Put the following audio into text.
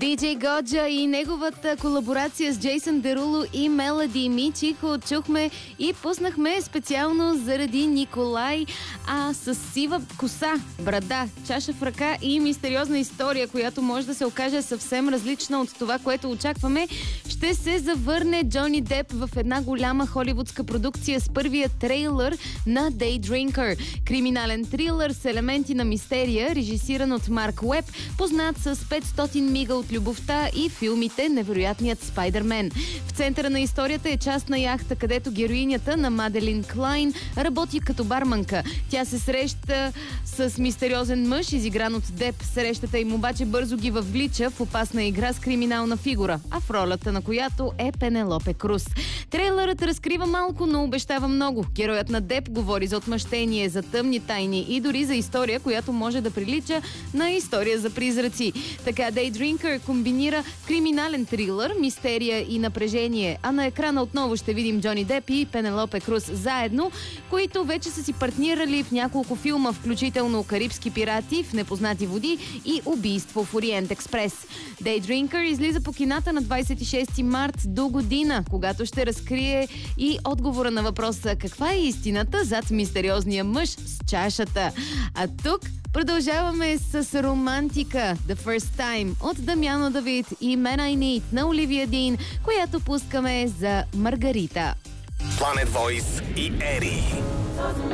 Диджей Годжа и неговата колаборация с Джейсън Деруло и Мелоди Мичихо чухме и пуснахме специално заради Николай, с сива коса, брада, чаша в ръка и мистериозна история, която може да се окаже съвсем различна от това, което очакваме. Ще се завърне Джони Деп в една голяма холивудска продукция с първия трейлър на Day Drinker. Криминален трилър с елементи на мистерия, режисиран от Марк Уеб, познат с 500 мига от любовта и филмите Невероятният Спайдермен. В центъра на историята е частна яхта, където героинята на Маделин Клайн работи като барманка. Тя се среща с мистериозен мъж, изигран от Деп. Срещата им обаче бързо ги въвлича в опасна игра с криминална фигура, а в ролята на която е Пенелопе Круз. Трейлърът разкрива малко, но обещава много. Героят на Деп говори за отмъщение, за тъмни тайни и дори за история, която може да прилича на история за призраци. Така Day Drinker комбинира криминален трилър, мистерия и напрежение, а на екрана отново ще видим Джони Деп и Пенелопе Круз заедно, които вече са си партнирали в няколко филма, включително Карибски пирати, В непознати води и Убийство в Ориент Експрес. Day Drinker излиза по кината на 26 март до година, когато ще разкрие и отговора на въпроса каква е истината зад мистериозния мъж с чашата. А тук продължаваме с романтика The First Time от Дамяно Давид и Man I Need на Оливия Дин, която пускаме за Маргарита. Planet Voice и Ери.